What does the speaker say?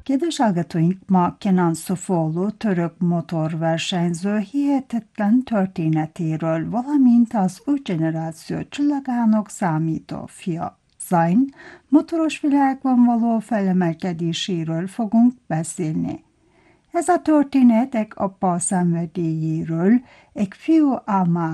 Kedves hallgatóink, ma Kenan Sofuoğlu török motorversenyző hihetetlen történetéről, valamint az új generáció csillagának számító fia Zayn motoros világban való felemelkedéséről fogunk beszélni. Ez a történet egy apa szenvedélyéről, egy fiú álmáról,